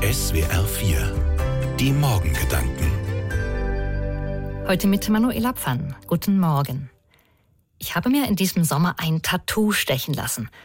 SWR 4. Die Morgengedanken. Heute mit Manuela Pfann. Guten Morgen. Ich habe mir in diesem Sommer ein Tattoo stechen lassen.